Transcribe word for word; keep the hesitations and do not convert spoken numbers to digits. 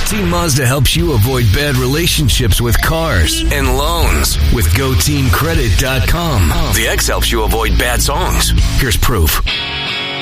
Team Mazda helps you avoid bad relationships with cars and loans with Go Team Credit dot com. The X helps you avoid bad songs. Here's proof.